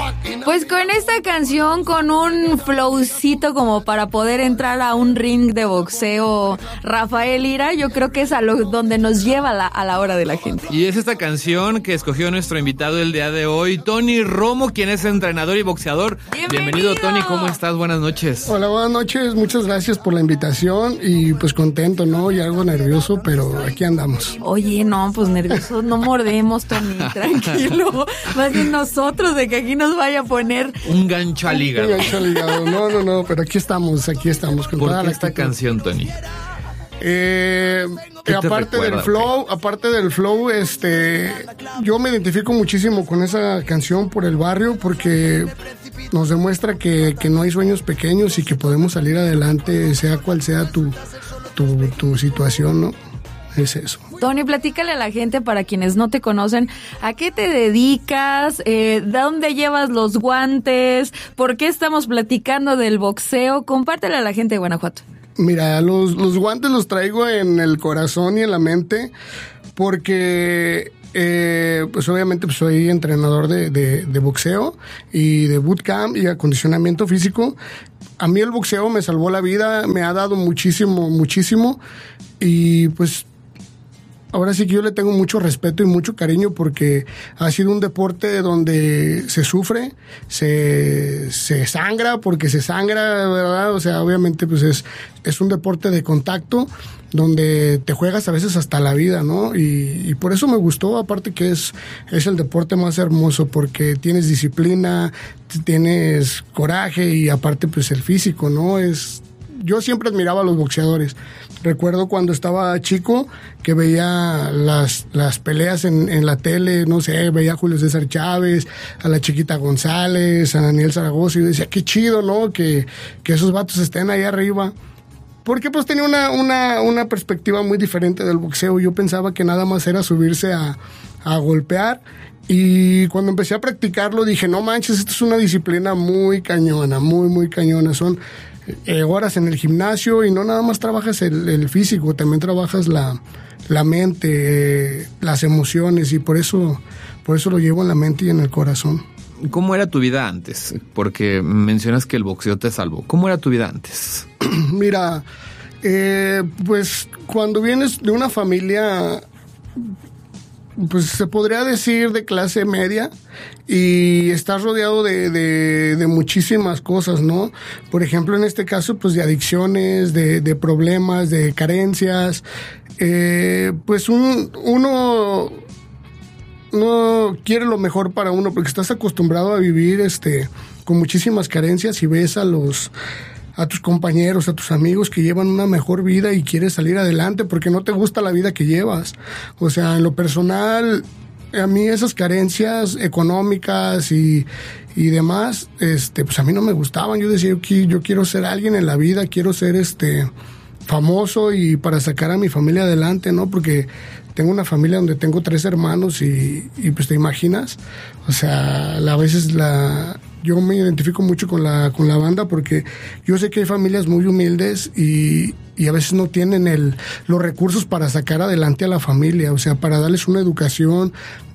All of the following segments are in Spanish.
Pues con esta canción, con un flowcito como para poder entrar a un ring de boxeo, Rafael Lira, yo creo que es a donde nos lleva a la hora de la gente. Y es esta canción que escogió nuestro invitado el día de hoy, Tony Romo, quien es entrenador y boxeador. Bienvenido, Tony, ¿cómo estás? Buenas noches. Hola, buenas noches, muchas gracias por la invitación y pues contento, ¿no? Y algo nervioso, pero aquí andamos. Oye, no, pues nerviosos no mordemos, Tony, tranquilo. Más bien nosotros de que aquí nos vaya a poner un gancho al hígado. Un gancho al hígado, no, pero aquí estamos con ¿Por toda qué la esta actitud. canción, Tony? Aparte del flow, yo me identifico muchísimo con esa canción por el barrio, porque nos demuestra que no hay sueños pequeños y que podemos salir adelante, sea cual sea tu situación, ¿no? Es eso. Tony, platícale a la gente, para quienes no te conocen, ¿a qué te dedicas? ¿De dónde llevas los guantes? ¿Por qué estamos platicando del boxeo? Compártele a la gente de Guanajuato. Mira, los guantes los traigo en el corazón y en la mente porque pues obviamente pues soy entrenador de boxeo y de bootcamp y acondicionamiento físico. A mí el boxeo me salvó la vida, me ha dado muchísimo y pues ahora sí que yo le tengo mucho respeto y mucho cariño porque ha sido un deporte donde se sufre, se sangra porque se sangra, ¿verdad? O sea, obviamente pues es un deporte de contacto donde te juegas a veces hasta la vida, ¿no? Y por eso me gustó, aparte que es el deporte más hermoso porque tienes disciplina, tienes coraje y aparte pues el físico, ¿no? Yo siempre admiraba a los boxeadores. Recuerdo cuando estaba chico que veía las peleas en la tele, no sé, veía a Julio César Chávez, a la Chiquita González, a Daniel Zaragoza, y yo decía, qué chido, ¿no? Que esos vatos estén ahí arriba. Porque pues tenía una perspectiva muy diferente del boxeo. Yo pensaba que nada más era subirse a golpear. Y cuando empecé a practicarlo dije, no manches, esto es una disciplina muy cañona, muy cañona. Son horas en el gimnasio y no nada más trabajas el físico, también trabajas la mente, las emociones y por eso lo llevo en la mente y en el corazón. ¿Cómo era tu vida antes? Porque mencionas que el boxeo te salvó. ¿Cómo era tu vida antes? Mira, pues cuando vienes de una familia, pues se podría decir de clase media y estás rodeado de muchísimas cosas, ¿no? Por ejemplo, en este caso, pues de adicciones, de problemas, de carencias. Pues uno no quiere lo mejor para uno porque estás acostumbrado a vivir con muchísimas carencias y ves a tus compañeros, a tus amigos que llevan una mejor vida y quieres salir adelante porque no te gusta la vida que llevas. O sea, en lo personal, a mí esas carencias económicas y demás, pues a mí no me gustaban. Yo decía, yo quiero ser alguien en la vida, quiero ser famoso y para sacar a mi familia adelante, ¿no? Porque tengo una familia donde tengo 3 hermanos y pues te imaginas, o sea, a veces yo me identifico mucho con la banda porque yo sé que hay familias muy humildes y a veces no tienen los recursos para sacar adelante a la familia, o sea, para darles una educación,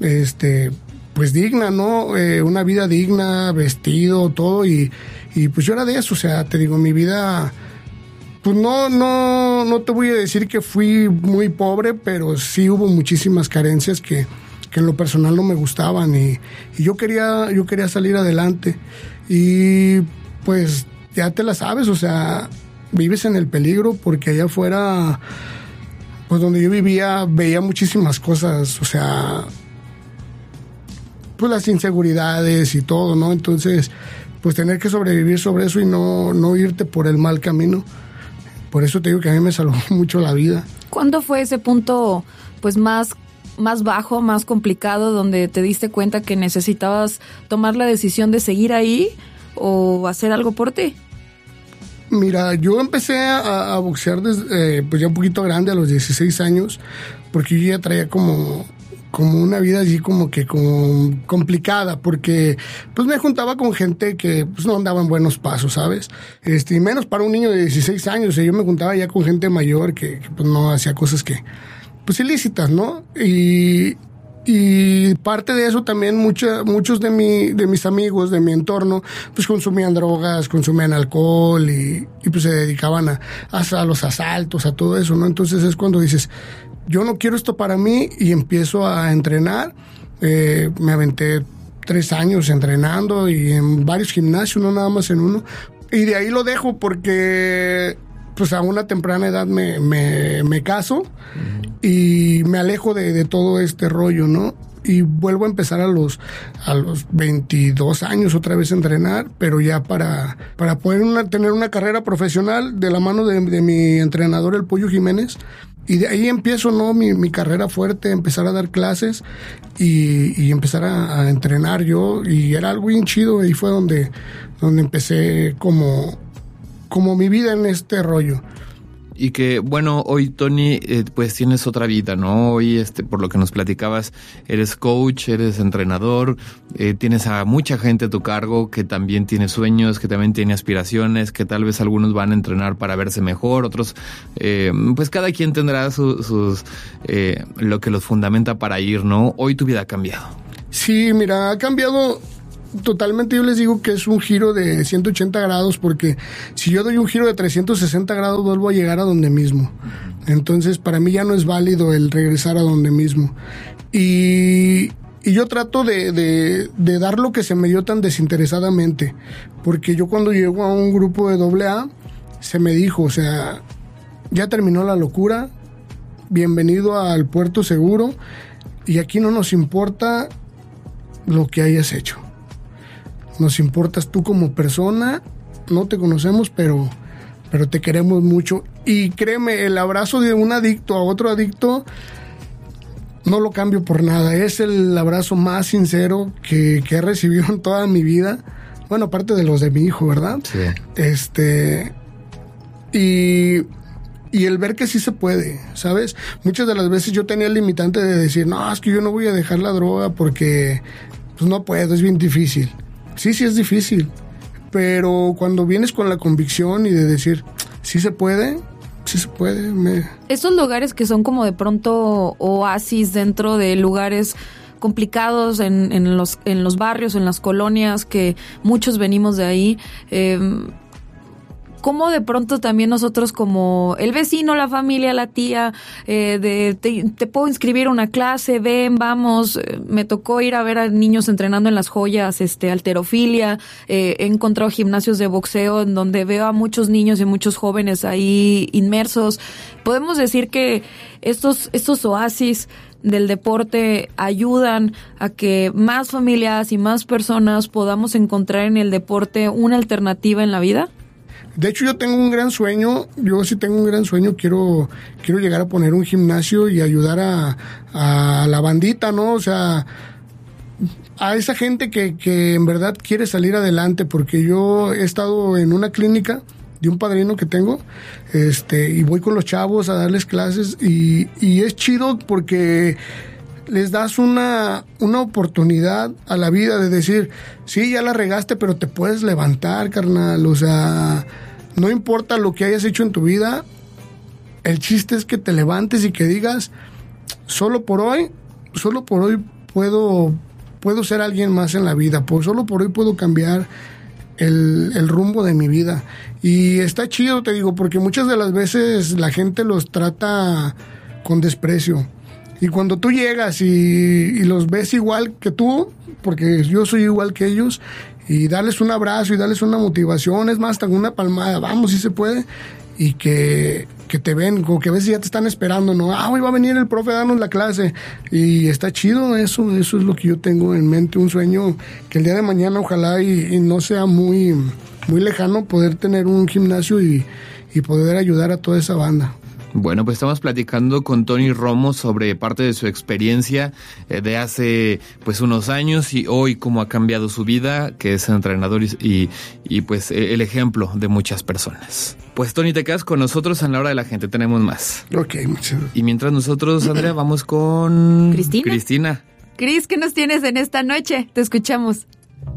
pues digna, ¿no? Una vida digna, vestido, todo y pues yo era de eso, o sea, te digo, mi vida, pues no te voy a decir que fui muy pobre, pero sí hubo muchísimas carencias que en lo personal no me gustaban y yo quería salir adelante y pues ya te la sabes, o sea, vives en el peligro porque allá afuera, pues donde yo vivía, veía muchísimas cosas, o sea, pues las inseguridades y todo, ¿no? Entonces, pues tener que sobrevivir sobre eso y no irte por el mal camino. Por eso te digo que a mí me salvó mucho la vida. ¿Cuándo fue ese punto, pues más bajo, más complicado, donde te diste cuenta que necesitabas tomar la decisión de seguir ahí o hacer algo por ti? Mira, yo empecé a boxear desde, pues ya un poquito grande, a los 16 años, porque yo ya traía como una vida así como complicada, porque pues me juntaba con gente que pues no andaba en buenos pasos, ¿sabes? Y menos para un niño de 16 años, yo me juntaba ya con gente mayor que pues no hacía cosas que pues ilícitas, ¿no? Y Y parte de eso también muchos de mis amigos, de mi entorno, pues consumían drogas, consumían alcohol y pues se dedicaban a los asaltos, a todo eso, ¿no? Entonces es cuando dices, yo no quiero esto para mí, y empiezo a entrenar. Me aventé 3 años entrenando y en varios gimnasios, no nada más en uno. Y de ahí lo dejo porque pues a una temprana edad me caso y me alejo de todo este rollo, ¿no? Y vuelvo a empezar a los 22 años otra vez a entrenar, pero ya para poder tener una carrera profesional de la mano de mi entrenador, el Pollo Jiménez. Y de ahí empiezo, ¿no? Mi carrera fuerte, empezar a dar clases y empezar a entrenar yo. Y era algo bien chido. Ahí fue donde empecé como mi vida en este rollo. Y que, bueno, hoy, Tony, pues tienes otra vida, ¿no? Hoy, por lo que nos platicabas, eres coach, eres entrenador, tienes a mucha gente a tu cargo que también tiene sueños, que también tiene aspiraciones, que tal vez algunos van a entrenar para verse mejor, otros, pues cada quien tendrá lo que los fundamenta para ir, ¿no? Hoy tu vida ha cambiado. Sí, mira, ha cambiado totalmente. Yo les digo que es un giro de 180 grados, porque si yo doy un giro de 360 grados vuelvo a llegar a donde mismo. Entonces para mí ya no es válido el regresar a donde mismo. Y yo trato de dar lo que se me dio tan desinteresadamente, porque yo cuando llego a un grupo de AA se me dijo, o sea, ya terminó la locura, bienvenido al puerto seguro, y aquí no nos importa lo que hayas hecho. Nos importas tú como persona, no te conocemos, pero te queremos mucho. Y créeme, el abrazo de un adicto a otro adicto no lo cambio por nada. Es el abrazo más sincero que he recibido en toda mi vida. Bueno, aparte de los de mi hijo, ¿verdad? Sí. Y el ver que sí se puede, ¿sabes? Muchas de las veces yo tenía el limitante de decir, no, es que yo no voy a dejar la droga porque pues no puedo, es bien difícil. Sí es difícil, pero cuando vienes con la convicción y de decir, sí se puede. Estos lugares que son como de pronto oasis dentro de lugares complicados en los barrios, en las colonias, que muchos venimos de ahí, cómo de pronto también nosotros como el vecino, la familia, la tía, te puedo inscribir a una clase, ven, vamos. Me tocó ir a ver a niños entrenando en Las Joyas, halterofilia, he encontrado gimnasios de boxeo en donde veo a muchos niños y muchos jóvenes ahí inmersos. Podemos decir que estos oasis del deporte ayudan a que más familias y más personas podamos encontrar en el deporte una alternativa en la vida. De hecho, yo tengo un gran sueño, quiero llegar a poner un gimnasio y ayudar a la bandita, ¿no? O sea, a esa gente que en verdad quiere salir adelante, porque yo he estado en una clínica de un padrino que tengo, y voy con los chavos a darles clases y es chido porque les das una oportunidad a la vida de decir, sí, ya la regaste, pero te puedes levantar, carnal. O sea, no importa lo que hayas hecho en tu vida, el chiste es que te levantes y que digas, solo por hoy puedo ser alguien más en la vida, solo por hoy puedo cambiar el rumbo de mi vida. Y está chido, te digo, porque muchas de las veces la gente los trata con desprecio. Y cuando tú llegas y los ves igual que tú, porque yo soy igual que ellos, y darles un abrazo y darles una motivación, es más, hasta una palmada, vamos, si se puede, y que te ven, como que a veces ya te están esperando, ¿no? Hoy va a venir el profe a darnos la clase, y está chido, eso es lo que yo tengo en mente, un sueño que el día de mañana ojalá y no sea muy, muy lejano, poder tener un gimnasio y poder ayudar a toda esa banda. Bueno, pues estamos platicando con Tony Romo sobre parte de su experiencia de hace pues unos años y hoy cómo ha cambiado su vida, que es entrenador y pues el ejemplo de muchas personas. Pues Tony, te quedas con nosotros en la hora de la gente, tenemos más. Ok, muchas gracias. Y mientras nosotros, Andrea, vamos con Cristina. Cris, ¿qué nos tienes en esta noche? Te escuchamos.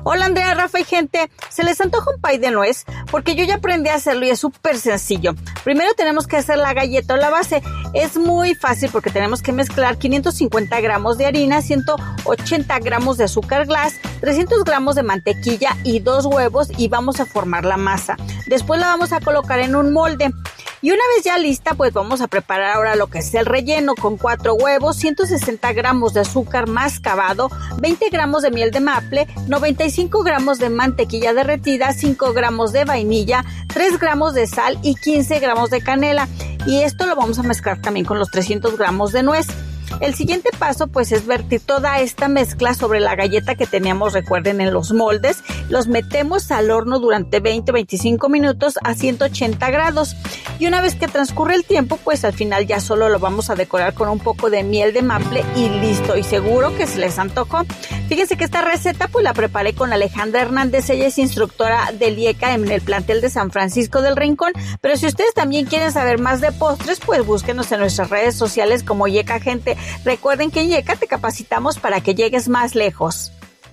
Hola Andrea, Rafa y gente, ¿se les antoja un pie de nuez? Porque yo ya aprendí a hacerlo y es súper sencillo. Primero tenemos que hacer la galleta o la base. Es muy fácil porque tenemos que mezclar 550 gramos de harina, 180 gramos de azúcar glass, 300 gramos de mantequilla y 2 huevos y vamos a formar la masa. Después la vamos a colocar en un molde. Y una vez ya lista, pues vamos a preparar ahora lo que es el relleno con 4 huevos, 160 gramos de azúcar mascabado, 20 gramos de miel de maple, 95 gramos de mantequilla derretida, 5 gramos de vainilla, 3 gramos de sal y 15 gramos de canela. Y esto lo vamos a mezclar también con los 300 gramos de nuez. El siguiente paso pues es vertir toda esta mezcla sobre la galleta que teníamos, recuerden, en los moldes. Los metemos al horno durante 20-25 minutos a 180 grados. Y una vez que transcurre el tiempo, pues al final ya solo lo vamos a decorar con un poco de miel de maple y listo. Y seguro que se les antojó. Fíjense que esta receta pues la preparé con Alejandra Hernández. Ella es instructora del IECA en el plantel de San Francisco del Rincón. Pero si ustedes también quieren saber más de postres, pues búsquenos en nuestras redes sociales como IECA Gente. Recuerden que en IECA te capacitamos para que llegues más lejos.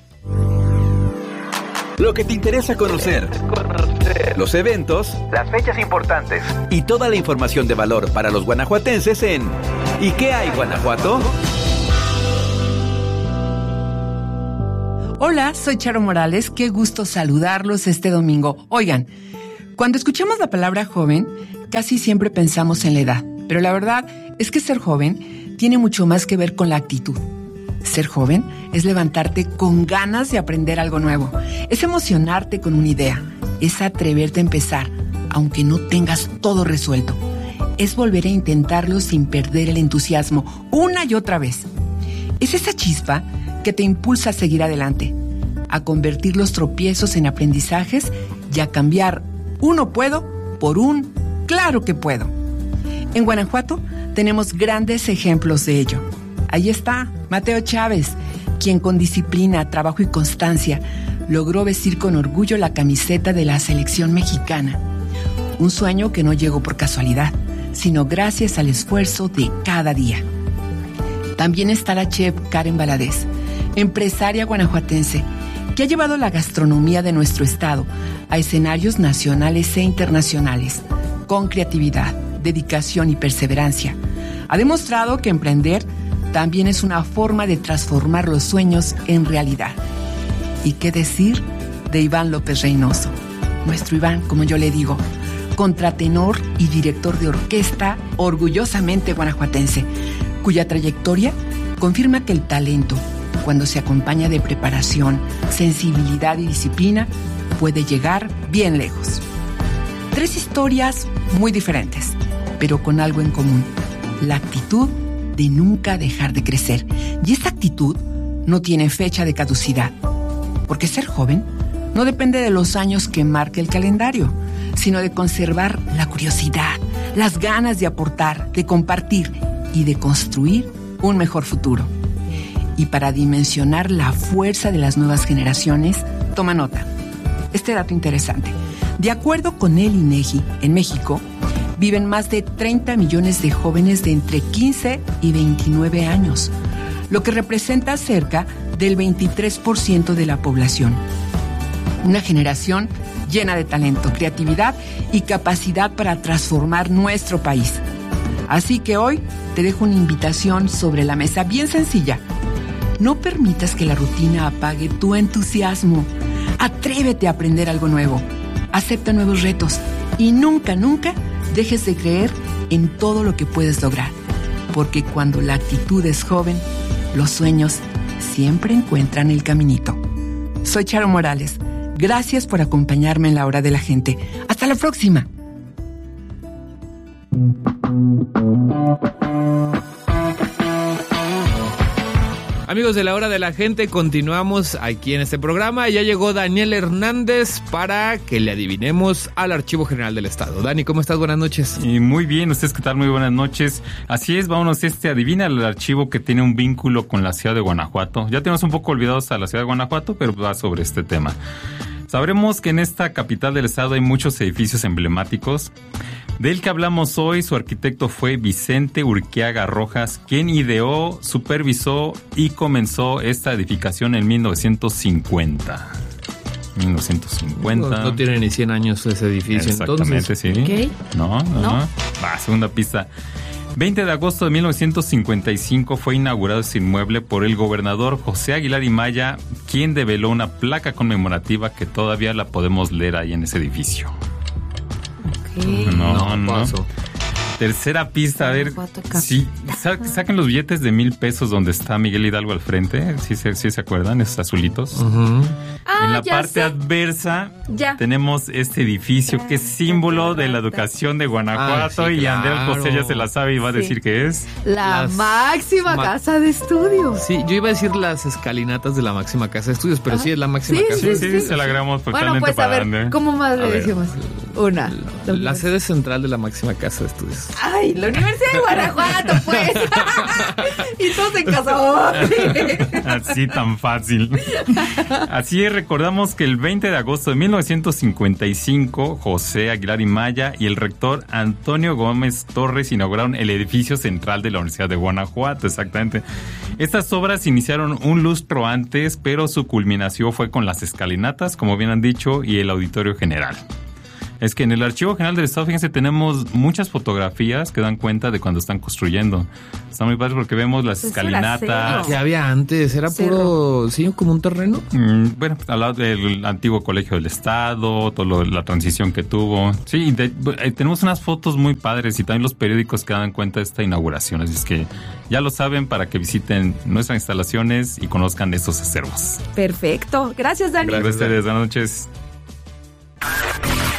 Lo que te interesa conocer. Los eventos, las fechas importantes y toda la información de valor para los guanajuatenses en ¿Y qué hay, Guanajuato? Hola, soy Charo Morales. Qué gusto saludarlos este domingo. Oigan, cuando escuchamos la palabra joven, casi siempre pensamos en la edad. Pero la verdad es que ser joven tiene mucho más que ver con la actitud. Ser joven es levantarte con ganas de aprender algo nuevo. Es emocionarte con una idea. Es atreverte a empezar, aunque no tengas todo resuelto. Es volver a intentarlo sin perder el entusiasmo una y otra vez. Es esa chispa que te impulsa a seguir adelante, a convertir los tropiezos en aprendizajes y a cambiar un no puedo por un claro que puedo. En Guanajuato tenemos grandes ejemplos de ello. Ahí está Mateo Chávez, quien con disciplina, trabajo y constancia logró vestir con orgullo la camiseta de la selección mexicana. Un sueño que no llegó por casualidad, sino gracias al esfuerzo de cada día. También está la chef Karen Valadez, empresaria guanajuatense, que ha llevado la gastronomía de nuestro estado a escenarios nacionales e internacionales, con creatividad, dedicación y perseverancia. Ha demostrado que emprender también es una forma de transformar los sueños en realidad. ¿Y qué decir de Iván López Reynoso? Nuestro Iván, como yo le digo, contratenor y director de orquesta orgullosamente guanajuatense, cuya trayectoria confirma que el talento, cuando se acompaña de preparación, sensibilidad y disciplina, puede llegar bien lejos. 3 historias muy diferentes, pero con algo en común: la actitud de nunca dejar de crecer. Y esta actitud no tiene fecha de caducidad, porque ser joven no depende de los años que marque el calendario, sino de conservar la curiosidad, las ganas de aportar, de compartir y de construir un mejor futuro. Y para dimensionar la fuerza de las nuevas generaciones, toma nota. Este dato interesante: de acuerdo con el INEGI, en México viven más de 30 millones de jóvenes de entre 15 y 29 años, lo que representa cerca del 23% de la población. Una generación llena de talento, creatividad y capacidad para transformar nuestro país. Así que hoy te dejo una invitación sobre la mesa bien sencilla. No permitas que la rutina apague tu entusiasmo. Atrévete a aprender algo nuevo. Acepta nuevos retos y nunca, nunca dejes de creer en todo lo que puedes lograr. Porque cuando la actitud es joven, los sueños siempre encuentran el caminito. Soy Charo Morales. Gracias por acompañarme en La Hora de la Gente. Hasta la próxima. Amigos de La Hora de la Gente, continuamos aquí en este programa. Ya llegó Daniel Hernández para que le adivinemos al Archivo General del Estado. Dani, ¿cómo estás? Buenas noches. Y muy bien, ¿ustedes qué tal? Muy buenas noches. Así es, vámonos adivina el archivo que tiene un vínculo con la ciudad de Guanajuato. Ya tenemos un poco olvidados a la ciudad de Guanajuato, pero va sobre este tema. Sabremos que en esta capital del estado hay muchos edificios emblemáticos. Del que hablamos hoy, su arquitecto fue Vicente Urquiaga Rojas, quien ideó, supervisó y comenzó esta edificación en 1950. 1950. No tiene ni 100 años ese edificio. Exactamente, entonces. sí. ¿Qué? No. Va, segunda pista. 20 de agosto de 1955 fue inaugurado este inmueble por el gobernador José Aguilar y Maya, quien develó una placa conmemorativa que todavía la podemos leer ahí en ese edificio. Okay. No. Paso. Tercera pista, a ver. Sí, saquen los billetes de 1,000 pesos donde está Miguel Hidalgo al frente. Sí se acuerdan, esos azulitos. Uh-huh. En la parte adversa tenemos este edificio que es símbolo de la educación de Guanajuato. Sí, y claro. Andrea José ya se la sabe y va a decir que es La máxima casa de estudios. Sí, yo iba a decir las escalinatas de la máxima casa de estudios, pero sí es la máxima casa de estudios. Sí, se la agregamos totalmente Bueno, pues a para ver, Andrea. ¿cómo más le decimos? Una. La sede central de la máxima casa de estudios. Ay, la Universidad de Guanajuato, pues. Y todos en casa. Así tan fácil. Así es, recordamos que el 20 de agosto de 1955, José Aguilar y Maya y el rector Antonio Gómez Torres inauguraron el edificio central de la Universidad de Guanajuato, exactamente. Estas obras iniciaron un lustro antes, pero su culminación fue con las escalinatas, como bien han dicho, y el auditorio general. Es que en el Archivo General del Estado, fíjense, tenemos muchas fotografías que dan cuenta de cuando están construyendo. Está muy padre porque vemos las escalinatas. ¿Qué había antes? ¿Era puro, sí, como un terreno? Bueno, al lado del antiguo Colegio del Estado, la transición que tuvo. Sí, tenemos unas fotos muy padres y también los periódicos que dan cuenta de esta inauguración. Así es que ya lo saben para que visiten nuestras instalaciones y conozcan estos acervos. Perfecto. Gracias, Dani. Gracias a ustedes. Buenas noches.